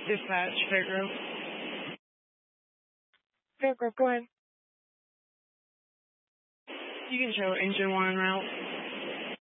Dispatch, Fairgrove. Fairgrove, go ahead. You can show engine 1 en route.